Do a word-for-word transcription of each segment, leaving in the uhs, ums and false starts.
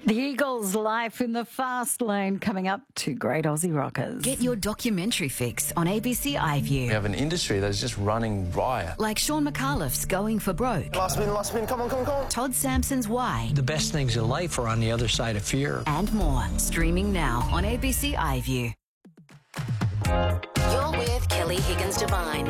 The Eagles' Life in the Fast Lane coming up to Great Aussie Rockers. Get your documentary fix on A B C iView. We have an industry that is just running riot. Like Sean McAuliffe's Going for Broke. Last spin, last spin, come on, come on, come on. Todd Sampson's Why. The best things in life are on the other side of fear. And more. Streaming now on A B C iView. You're with Kelly Higgins Devine.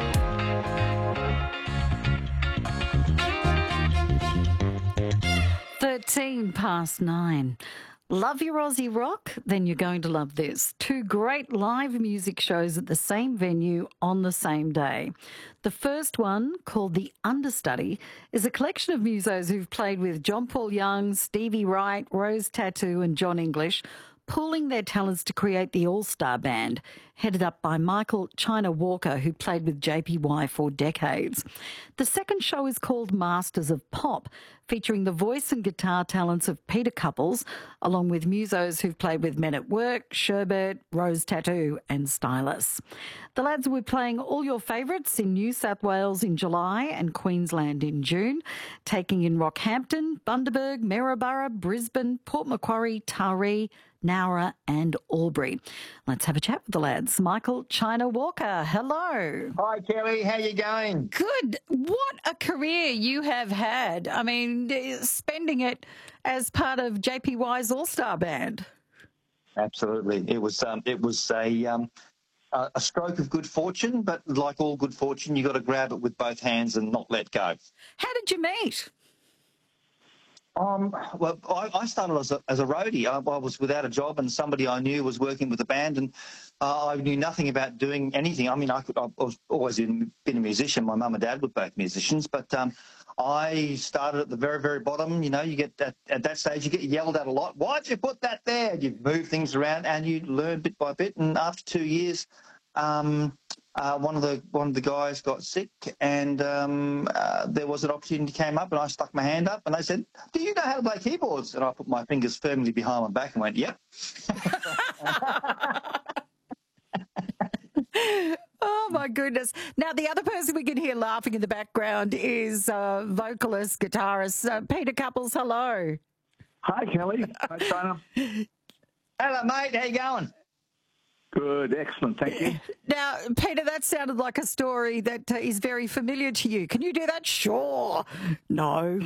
thirteen past nine. Love your Aussie rock? Then you're going to love this. Two great live music shows at the same venue on the same day. The first one, called The Understudy, is a collection of musos who've played with John Paul Young, Stevie Wright, Rose Tattoo and John English, pooling their talents to create the All-Star Band, headed up by Michael China Walker, who played with J P Y for decades. The second show is called Masters of Pop, featuring the voice and guitar talents of Peter Couples, along with musos who've played with Men at Work, Sherbert, Rose Tattoo and Stylus. The lads will be playing all your favourites in New South Wales in July and Queensland in June, taking in Rockhampton, Bundaberg, Maryborough, Brisbane, Port Macquarie, Taree, Nowra and Albury. Let's have a chat with the lads. Michael China Walker, hello. Hi, Kelly. How you going? Good. What a career you have had. I mean, spending it as part of J P Y's All-Star Band. Absolutely. It was um, it was a um, a stroke of good fortune, but like all good fortune, you got to grab it with both hands and not let go. How did you meet? Um, well, I, I started as a, as a roadie. I, I was without a job, and somebody I knew was working with the band, and uh, I knew nothing about doing anything. I mean, I, could, I was always in, been a musician. My mum and dad were both musicians, but um, I started at the very, very bottom. You know, you get at, at that stage, you get yelled at a lot. Why'd you put that there? You move things around, and you learn bit by bit. And after two years, um, Uh, one of the one of the guys got sick, and um, uh, there was an opportunity came up, and I stuck my hand up, and they said, "Do you know how to play keyboards?" And I put my fingers firmly behind my back and went, "Yep." Oh, my goodness. Now, the other person we can hear laughing in the background is uh, vocalist, guitarist uh, Peter Couples. Hello. Hi, Kelly. Hi, China. Hello, mate. How you going? Good, excellent, thank you. Now, Peter, that sounded like a story that uh, is very familiar to you. Can you do that? Sure. No.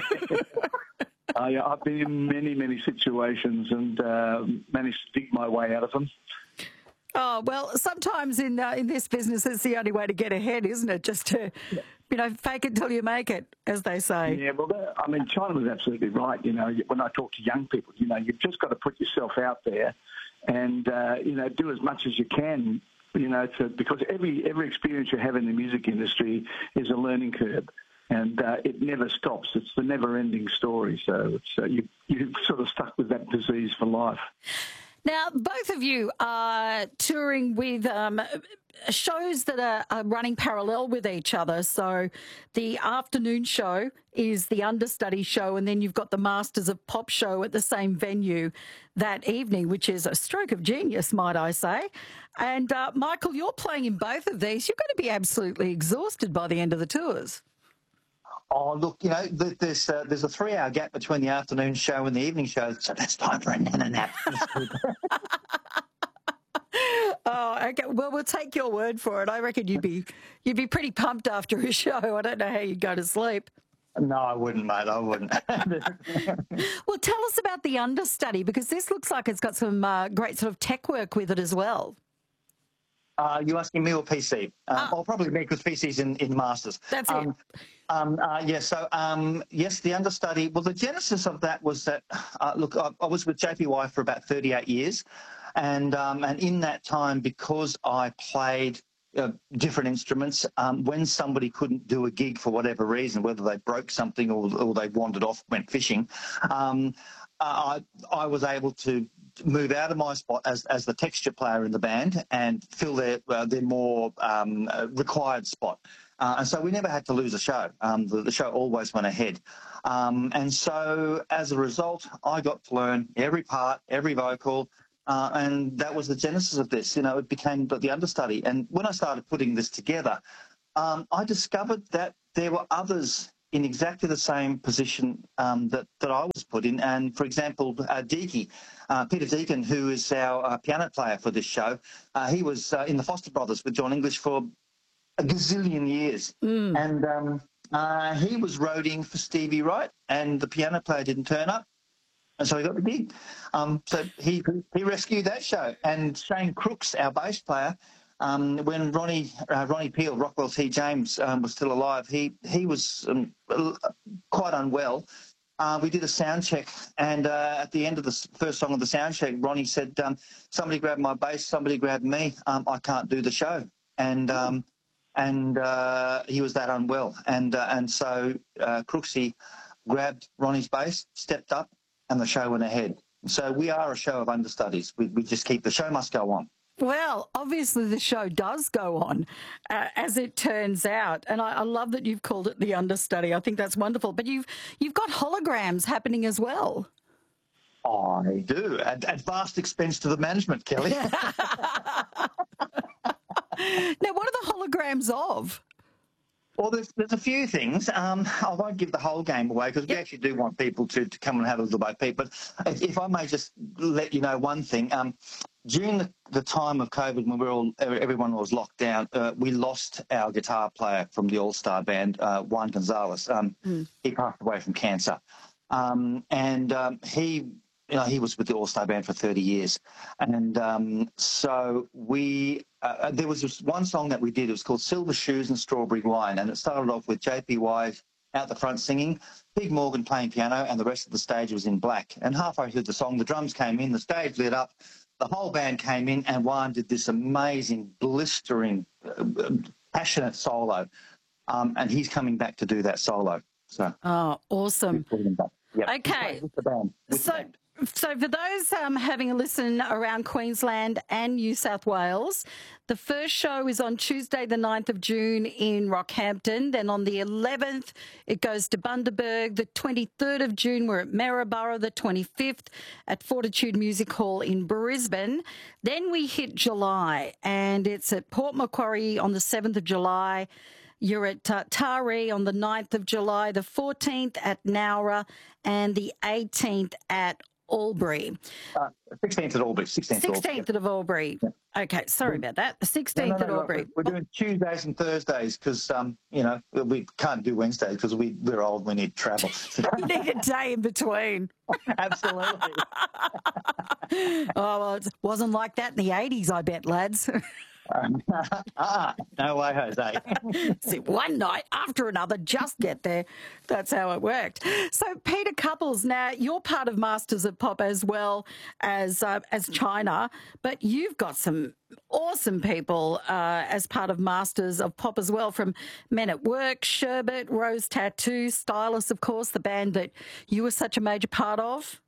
I, I've been in many, many situations and uh, managed to dig my way out of them. Oh, well, sometimes in uh, in this business, it's the only way to get ahead, isn't it? Just to, you know, fake it till you make it, as they say. Yeah, well, that, I mean, China was absolutely right. You know, when I talk to young people, you know, you've just got to put yourself out there and, uh, you know, do as much as you can, you know, to, because every every experience you have in the music industry is a learning curve, and uh, it never stops. It's the never-ending story. So it's, uh, you, you're sort of stuck with that disease for life. Now, both of you are touring with um, shows that are, are running parallel with each other. So the afternoon show is the Understudy show, and then you've got the Masters of Pop show at the same venue that evening, which is a stroke of genius, might I say. And, uh, Michael, you're playing in both of these. You're going to be absolutely exhausted by the end of the tours. Oh, look, you know, there's uh, there's a three-hour gap between the afternoon show and the evening show, so that's time for a nana nap. Oh, okay. Well, we'll take your word for it. I reckon you'd be you'd be pretty pumped after a show. I don't know how you'd go to sleep. No, I wouldn't, mate. I wouldn't. Well, tell us about the Understudy, because this looks like it's got some uh, great sort of tech work with it as well. Uh, you asking me or P C? Um, Ah. Or probably me, because P C's in, in Masters. That's um, it. Um, uh, yeah, so, um, yes, the Understudy, well, the genesis of that was that, uh, look, I, I was with J P Y for about thirty-eight years, and um, and in that time, because I played uh, different instruments, um, when somebody couldn't do a gig for whatever reason, whether they broke something or, or they wandered off, went fishing, um, uh, I, I was able to move out of my spot as, as the texture player in the band and fill their, uh, their more um, uh, required spot. Uh, and so we never had to lose a show. Um, the, the show always went ahead. Um, and so as a result, I got to learn every part, every vocal, uh, and that was the genesis of this. You know, it became the, the Understudy. And when I started putting this together, um, I discovered that there were others in exactly the same position um, that, that I was put in. And, for example, uh, Deaky, uh, Peter Deacon, who is our uh, piano player for this show, uh, he was uh, in the Foster Brothers with John English for a gazillion years. Mm. And um, uh, he was roadieing for Stevie Wright, and the piano player didn't turn up. And so he got the gig. Um, so he he rescued that show. And Shane Crooks, our bass player, Um, when Ronnie uh, Ronnie Peel, Rockwell T. James, um, was still alive, he he was um, quite unwell. Uh, we did a sound check, and uh, at the end of the first song of the sound check, Ronnie said, um, "Somebody grabbed my bass, somebody grabbed me. Um, I can't do the show." And um, and uh, he was that unwell, and uh, and so uh, Crooksy grabbed Ronnie's bass, stepped up, and the show went ahead. So we are a show of understudies. We we just keep the show must go on. Well, obviously the show does go on, uh, as it turns out, and I, I love that you've called it the understudy. I think that's wonderful. But you've you've got holograms happening as well. I do, at, at vast expense to the management, Kelly. Now, what are the holograms of? Well, there's, there's a few things. Um, I won't give the whole game away because we yep. actually do want people to, to come and have a little bit, Pete. But if, if I may just let you know one thing. Um, during the, the time of COVID, when we were all, everyone was locked down, uh, we lost our guitar player from the All-Star Band, uh, Juan Gonzalez. Um, mm. He passed away from cancer. Um, and um, he... You know, he was with the All-Star Band for thirty years. And um, so we, uh, there was this one song that we did. It was called Silver Shoes and Strawberry Wine. And it started off with J P Y out the front singing, Big Morgan playing piano, and the rest of the stage was in black. And halfway through the song, the drums came in, the stage lit up, the whole band came in, and Juan did this amazing, blistering, uh, passionate solo. Um, and he's coming back to do that solo. So, oh, awesome. Yep. Okay. With the band. With so, the band. So for those um, having a listen around Queensland and New South Wales, the first show is on Tuesday the ninth of June in Rockhampton. Then on the eleventh, it goes to Bundaberg. The twenty-third of June, we're at Maryborough. The twenty-fifth at Fortitude Music Hall in Brisbane. Then we hit July, and it's at Port Macquarie on the seventh of July. You're at uh, Taree on the ninth of July, the fourteenth at Nowra, and the eighteenth at Albury. Uh, sixteenth at Albury. sixteenth, sixteenth of Albury. Yeah. Okay, sorry about that. The sixteenth no, no, no, at Albury. We're doing Tuesdays and Thursdays because, um, you know, we can't do Wednesdays because we, we're old, we need travel. You need a day in between. Absolutely. Oh, well, it wasn't like that in the eighties, I bet, lads. ah, no way, Jose. See, one night after another, just get there. That's how it worked. So, Peter Couples, now you're part of Masters of Pop as well as uh, as China, but you've got some awesome people uh, as part of Masters of Pop as well, from Men at Work, Sherbet, Rose Tattoo, Stylus, of course, the band that you were such a major part of.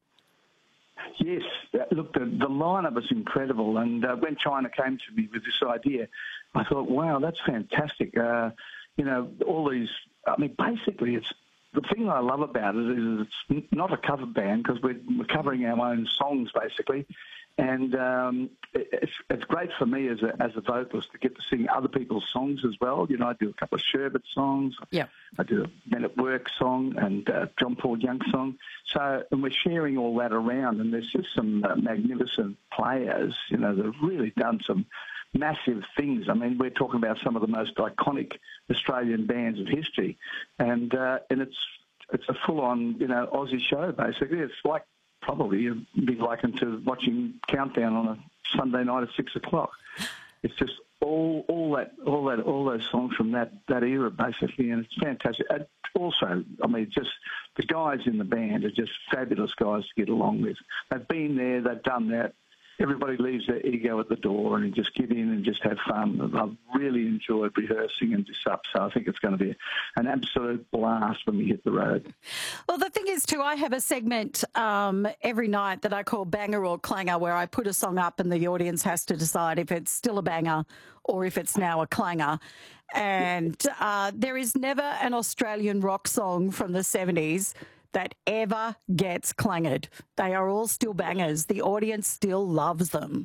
Yes, look, the, the lineup was incredible, and uh, when China came to me with this idea, I thought, wow, that's fantastic. Uh, you know, all these, I mean, basically, it's the thing I love about it is it's not a cover band because we're, we're covering our own songs, basically, and um, it's, it's great for me as a, as a vocalist to get to sing other people's songs as well. You know, I do a couple of Sherbet songs. Yeah. I do a Men at Work song and uh, John Paul Young song. So, and we're sharing all that around, and there's just some uh, magnificent players, you know, that have really done some massive things. I mean, we're talking about some of the most iconic Australian bands of history, and uh, and it's it's a full-on, you know, Aussie show, basically. It's like probably a bit likened to watching Countdown on a Sunday night at six o'clock. It's just all all that all that all those songs from that, that era, basically, and it's fantastic. And also, I mean, just the guys in the band are just fabulous guys to get along with. They've been there, they've done that. Everybody leaves their ego at the door and just get in and just have fun. I've really enjoyed rehearsing and just up, so I think it's going to be an absolute blast when we hit the road. Well, the thing is, too, I have a segment um, every night that I call Banger or Clanger, where I put a song up and the audience has to decide if it's still a banger or if it's now a clanger. And uh, there is never an Australian rock song from the seventies that ever gets clanged. They are all still bangers. The audience still loves them.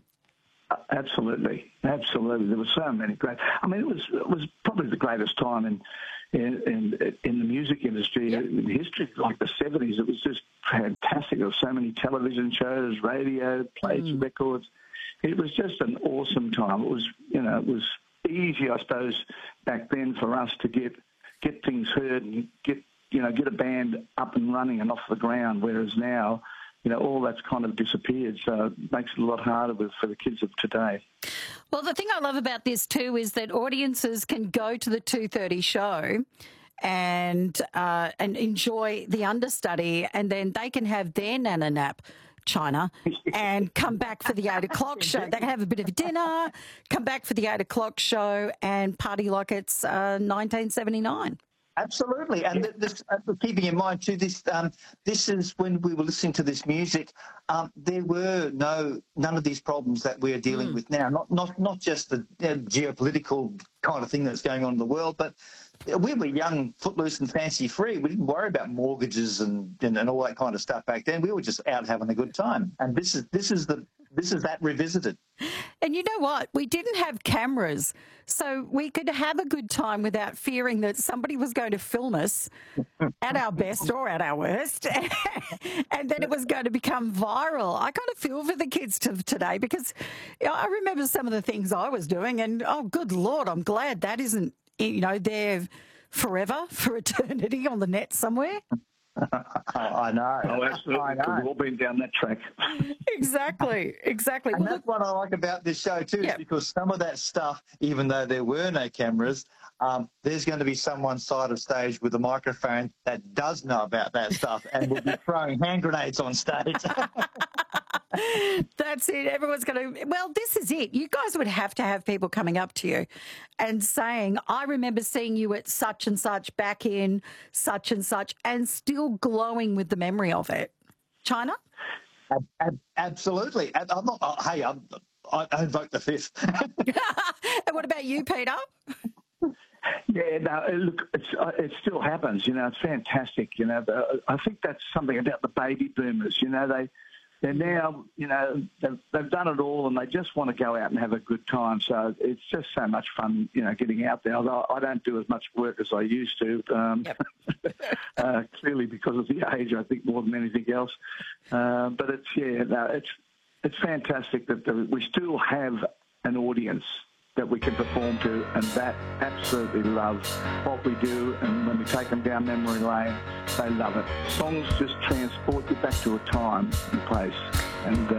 Absolutely, absolutely. There were so many great. I mean, it was it was probably the greatest time in in, in, in the music industry, Yep. in history, like the seventies. It was just fantastic. There were so many television shows, radio, plays, Mm. records. It was just an awesome time. It was, you know, it was easy, I suppose, back then for us to get get things heard and get, you know, get a band up and running and off the ground, whereas now, you know, all that's kind of disappeared. So it makes it a lot harder with, for the kids of today. Well, the thing I love about this too is that audiences can go to the two thirty show and uh, and enjoy the understudy, and then they can have their nana nap, China, and come back for the eight o'clock show. They can have a bit of dinner, come back for the eight o'clock show, and party like it's uh, nineteen seventy-nine. Absolutely, and th- this, uh, keeping in mind too, this um, this is when we were listening to this music. Um, there were no none of these problems that we're dealing Mm. with now. Not not not just the uh, geopolitical kind of thing that's going on in the world, but we were young, footloose, and fancy free. We didn't worry about mortgages and, and and all that kind of stuff back then. We were just out having a good time. And this is this is the this is that revisited. And you know what? We didn't have cameras, so we could have a good time without fearing that somebody was going to film us at our best or at our worst, and then it was going to become viral. I kind of feel for the kids to, today because you know, I remember some of the things I was doing, and oh, good Lord, I'm glad that isn't, you know, there forever, for eternity on the net somewhere. I know. Oh, absolutely. I know. We've all been down that track. Exactly, exactly. And Well, that's what I like about this show too, Yeah. is because some of that stuff, even though there were no cameras, um, there's going to be someone side of stage with a microphone that does know about that stuff and will be throwing hand grenades on stage. That's it. Everyone's going to, well, this is it. You guys would have to have people coming up to you and saying, I remember seeing you at such and such back in such and such, and still glowing with the memory of it. China? Ab- ab- absolutely. And I'm not, oh, hey, I'm, I, I invoke the fifth. And what about you, Peter? Yeah, no, look, it's, uh, it still happens. You know, it's fantastic. You know, the, I think that's something about the baby boomers. You know, they they're now, you know, they've, they've done it all, and they just want to go out and have a good time. So it's just so much fun, you know, getting out there. Although I don't do as much work as I used to. Um, Yep. uh, clearly because of the age, I think, more than anything else. Uh, but it's yeah, no, it's it's fantastic that the, we still have an audience that we can perform to, and that absolutely love what we do. And when we take them down memory lane, they love it. Songs just transport you back to a time and place. And uh,